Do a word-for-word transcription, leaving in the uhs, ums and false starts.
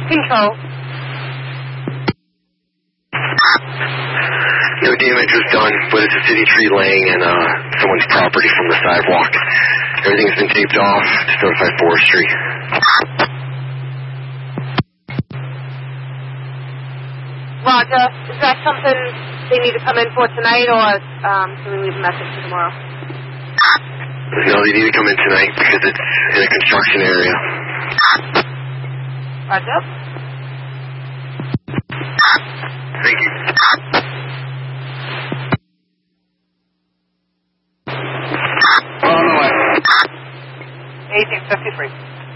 Control. No damage was done, but it's a city tree laying in uh, someone's property from the sidewalk. Everything's been taped off to notify forestry. Roger. Is that something they need to come in for tonight, or um, can we leave a message for tomorrow? No, they need to come in tonight because it's in a construction area. Roger. Thank you. eighteen fifty-three.